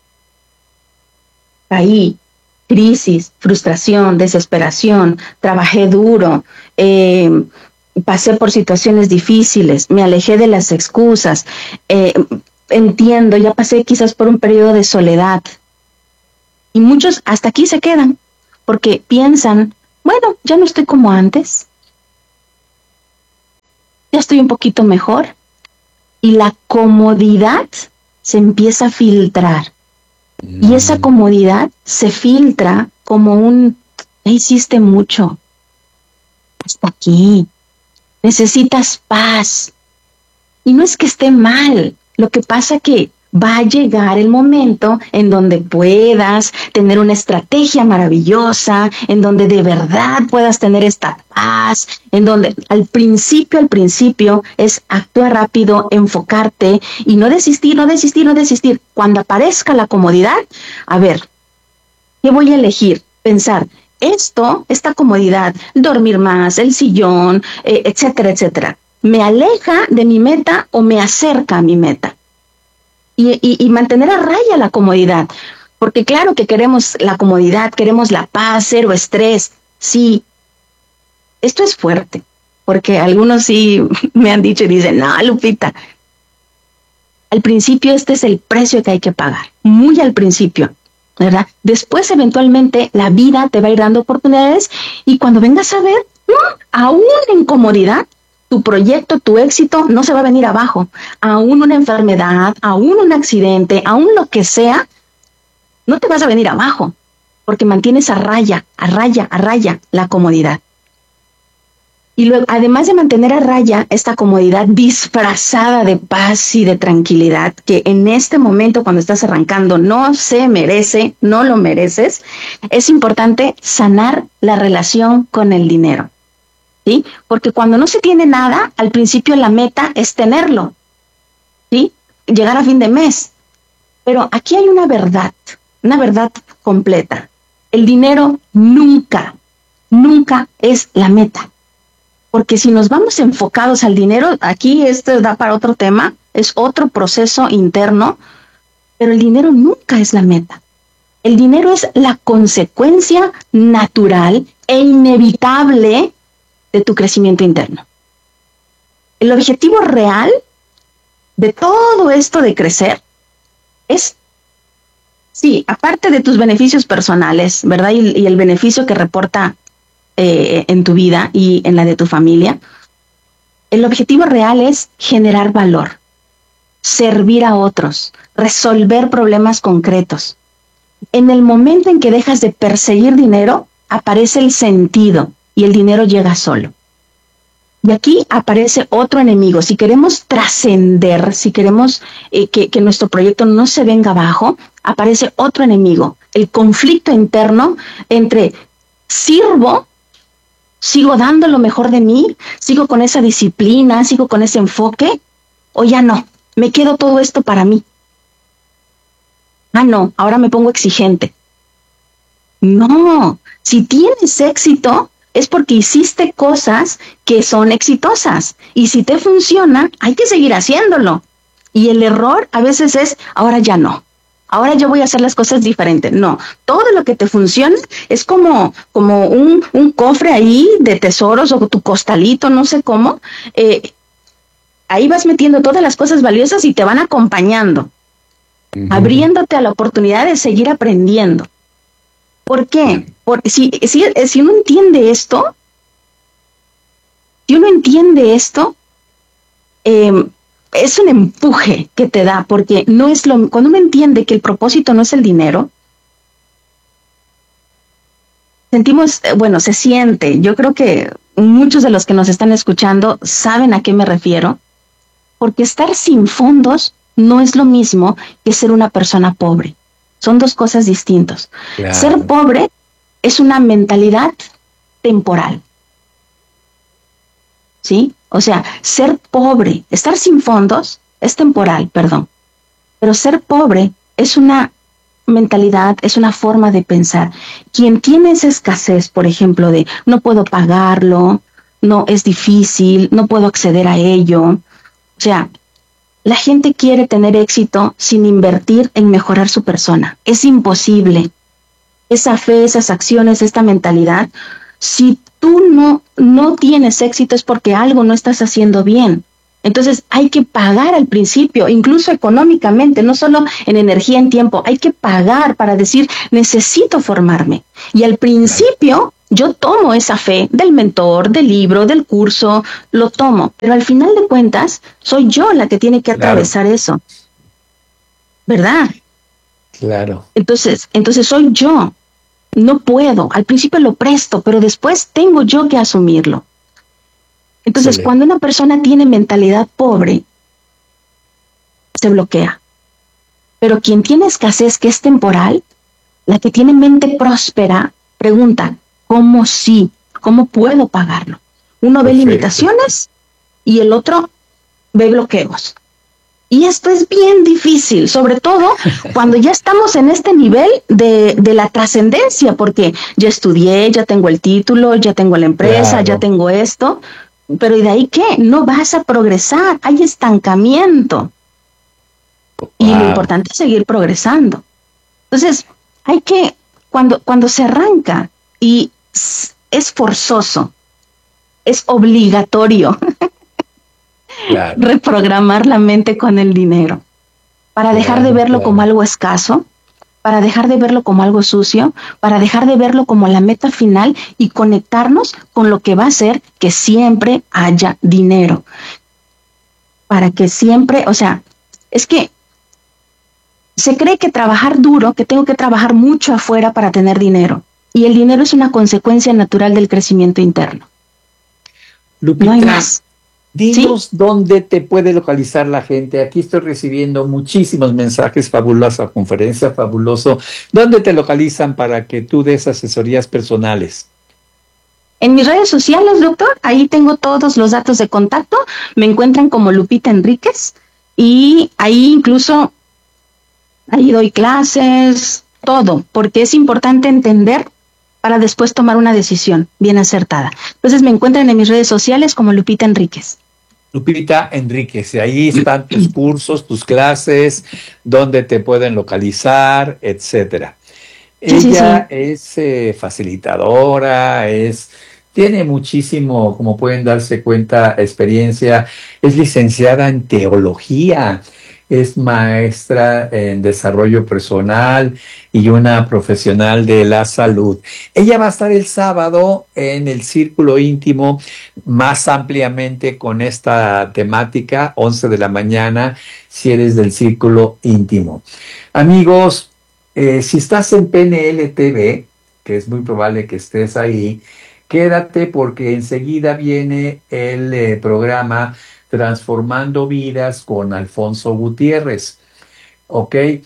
Caí, crisis, frustración, desesperación, trabajé duro, eh, pasé por situaciones difíciles, me alejé de las excusas, eh, entiendo, ya pasé quizás por un periodo de soledad. Y muchos hasta aquí se quedan, porque piensan, bueno, ya no estoy como antes, ya estoy un poquito mejor, y la comodidad se empieza a filtrar. Y esa comodidad se filtra como un, ya hiciste mucho, hasta aquí, necesitas paz. Y no es que esté mal, lo que pasa que va a llegar el momento en donde puedas tener una estrategia maravillosa, en donde de verdad puedas tener esta paz, en donde al principio, al principio es actuar rápido, enfocarte y no desistir, no desistir, no desistir. Cuando aparezca la comodidad, a ver, ¿qué voy a elegir? Pensar, esto, esta comodidad, dormir más, el sillón, eh, etcétera, etcétera, ¿me aleja de mi meta o me acerca a mi meta? Y, y, y mantener a raya la comodidad, porque claro que queremos la comodidad, queremos la paz, cero estrés, sí. Esto es fuerte, porque algunos sí me han dicho y dicen, no, Lupita, al principio este es el precio que hay que pagar, muy al principio, ¿verdad? Después eventualmente la vida te va a ir dando oportunidades y cuando vengas a ver, aún en comodidad, tu proyecto, tu éxito no se va a venir abajo. Aún una enfermedad, aún un accidente, aún lo que sea, no te vas a venir abajo, porque mantienes a raya, a raya, a raya la comodidad. Y luego, además de mantener a raya esta comodidad disfrazada de paz y de tranquilidad, que en este momento cuando estás arrancando no se merece, no lo mereces, es importante sanar la relación con el dinero. ¿Sí? Porque cuando no se tiene nada, al principio la meta es tenerlo, ¿sí? Llegar a fin de mes. Pero aquí hay una verdad, una verdad completa. El dinero nunca, nunca es la meta. Porque si nos vamos enfocados al dinero, aquí esto da para otro tema, es otro proceso interno, pero el dinero nunca es la meta. El dinero es la consecuencia natural e inevitable de tu crecimiento interno. El objetivo real de todo esto de crecer es, sí, aparte de tus beneficios personales, ¿verdad? Y, y el beneficio que reporta eh, en tu vida y en la de tu familia, el objetivo real es generar valor, servir a otros, resolver problemas concretos. En el momento en que dejas de perseguir dinero, aparece el sentido y el dinero llega solo. Y aquí aparece otro enemigo. Si queremos trascender, si queremos eh, que, que nuestro proyecto no se venga abajo, aparece otro enemigo. El conflicto interno entre sirvo, sigo dando lo mejor de mí, sigo con esa disciplina, sigo con ese enfoque, o ya no, me quedo todo esto para mí. Ah, no, ahora me pongo exigente. No, si tienes éxito, es porque hiciste cosas que son exitosas. Y si te funciona, hay que seguir haciéndolo. Y el error a veces es, ahora ya no. Ahora yo voy a hacer las cosas diferentes. No, todo lo que te funciona es como, como un, un cofre ahí de tesoros o tu costalito, no sé cómo. Eh, ahí vas metiendo todas las cosas valiosas y te van acompañando, uh-huh. abriéndote a la oportunidad de seguir aprendiendo. ¿Por qué? Porque si, si, si uno entiende esto, si uno entiende esto, eh, es un empuje que te da, porque no es lo, cuando uno entiende que el propósito no es el dinero, sentimos, bueno, se siente, yo creo que muchos de los que nos están escuchando saben a qué me refiero, porque estar sin fondos no es lo mismo que ser una persona pobre. Son dos cosas distintas. Claro. Ser pobre es una mentalidad temporal. ¿Sí? O sea, ser pobre, estar sin fondos es temporal, perdón. Pero ser pobre es una mentalidad, es una forma de pensar. Quien tiene esa escasez, por ejemplo, de no puedo pagarlo, no es difícil, no puedo acceder a ello. O sea, la gente quiere tener éxito sin invertir en mejorar su persona. Es imposible. Esa fe, esas acciones, esta mentalidad, si tú no, no tienes éxito es porque algo no estás haciendo bien. Entonces hay que pagar al principio, incluso económicamente, no solo en energía, en tiempo, hay que pagar para decir, necesito formarme. Y al principio yo tomo esa fe del mentor, del libro, del curso, lo tomo, pero al final de cuentas soy yo la que tiene que atravesar claro. eso. ¿Verdad? Claro. Entonces, entonces soy yo. No puedo. Al principio lo presto, pero después tengo yo que asumirlo. Entonces, sí. Cuando una persona tiene mentalidad pobre, se bloquea. Pero quien tiene escasez, que es temporal, la que tiene mente próspera, pregunta, ¿cómo sí? ¿Cómo puedo pagarlo? Uno Perfecto. Ve limitaciones y el otro ve bloqueos. Y esto es bien difícil, sobre todo cuando ya estamos en este nivel de, de la trascendencia, porque ya estudié, ya tengo el título, ya tengo la empresa, claro. ya tengo esto, pero ¿y de ahí qué? No vas a progresar, hay estancamiento. Wow. Y lo importante es seguir progresando. Entonces, hay que, cuando, cuando se arranca y es forzoso, es obligatorio, claro. reprogramar la mente con el dinero, para dejar claro, de verlo claro. como algo escaso, para dejar de verlo como algo sucio, para dejar de verlo como la meta final y conectarnos con lo que va a hacer que siempre haya dinero. Para que siempre, o sea, es que se cree que trabajar duro, que tengo que trabajar mucho afuera para tener dinero. Y el dinero es una consecuencia natural del crecimiento interno. Lupita, no hay más. Dinos ¿Sí? dónde te puede localizar la gente. Aquí estoy recibiendo muchísimos mensajes, fabulosa conferencia, fabuloso. ¿Dónde te localizan para que tú des asesorías personales? En mis redes sociales, doctor, ahí tengo todos los datos de contacto. Me encuentran como Lupita Enríquez y ahí incluso, ahí doy clases, todo, porque es importante entender para después tomar una decisión bien acertada. Entonces me encuentran en mis redes sociales como Lupita Enríquez. Lupita Enríquez, y ahí están tus cursos, tus clases, dónde te pueden localizar, etcétera. Sí, Ella sí, sí. es eh, facilitadora, es, tiene muchísimo, como pueden darse cuenta, experiencia, es licenciada en teología, es maestra en desarrollo personal y una profesional de la salud. Ella va a estar el sábado en el Círculo Íntimo más ampliamente con esta temática, once de la mañana, si eres del Círculo Íntimo. Amigos, eh, si estás en P N L T V, que es muy probable que estés ahí, quédate porque enseguida viene el eh, programa Transformando Vidas con Alfonso Gutiérrez. ¿Ok? Eh,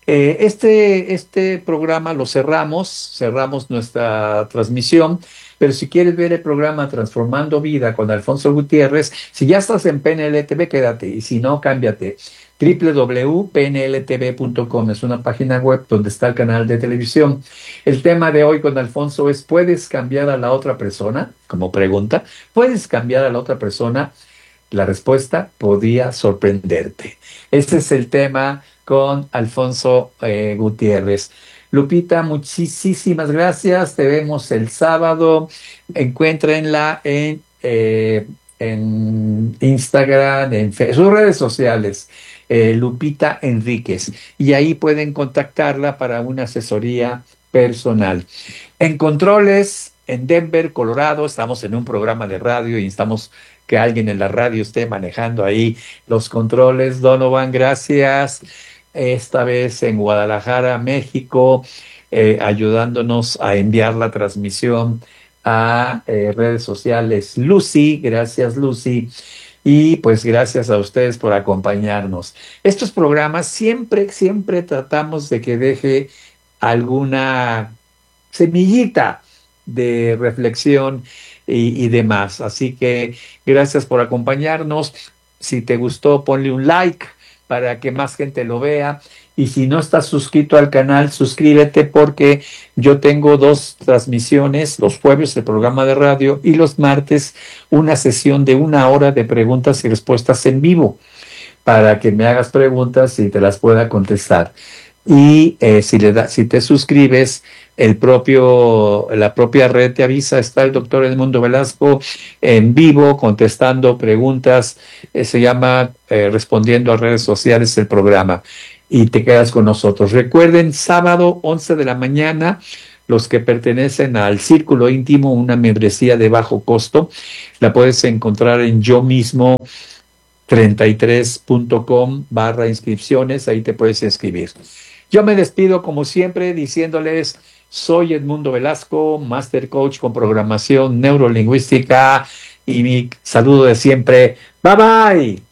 este, este programa lo cerramos, cerramos nuestra transmisión, pero si quieres ver el programa Transformando Vida con Alfonso Gutiérrez, si ya estás en P N L T V, quédate, y si no, cámbiate. doble u doble u doble u punto p n l t v punto com es una página web donde está el canal de televisión. El tema de hoy con Alfonso es, ¿puedes cambiar a la otra persona? Como pregunta, ¿puedes cambiar a la otra persona? La respuesta podía sorprenderte. Este es el tema con Alfonso eh, Gutiérrez. Lupita, muchísimas gracias. Te vemos el sábado. Encuéntrenla en, eh, en Instagram, en Facebook, sus redes sociales, eh, Lupita Enríquez. Y ahí pueden contactarla para una asesoría personal. En controles, en Denver, Colorado, estamos en un programa de radio y estamos que alguien en la radio esté manejando ahí los controles. Donovan, gracias. Esta vez en Guadalajara, México, eh, ayudándonos a enviar la transmisión a eh, redes sociales. Lucy, gracias Lucy. Y pues gracias a ustedes por acompañarnos. Estos programas siempre, siempre tratamos de que deje alguna semillita de reflexión y, y demás. Así que gracias por acompañarnos. Si te gustó, ponle un like, para que más gente lo vea. Y si no estás suscrito al canal, suscríbete, porque yo tengo dos transmisiones, los jueves el programa de radio y los martes una sesión de una hora de preguntas y respuestas en vivo, para que me hagas preguntas y te las pueda contestar. Y eh, si, le da, si te suscribes, el propio, la propia red te avisa, está el doctor Edmundo Velasco en vivo contestando preguntas, eh, se llama eh, Respondiendo a Redes Sociales el programa, y te quedas con nosotros. Recuerden, sábado once de la mañana, los que pertenecen al Círculo Íntimo, una membresía de bajo costo, la puedes encontrar en yo mismo treinta y tres punto com barra inscripciones, ahí te puedes inscribir. Yo me despido como siempre diciéndoles, soy Edmundo Velasco, Master Coach con programación neurolingüística, y mi saludo de siempre, bye bye.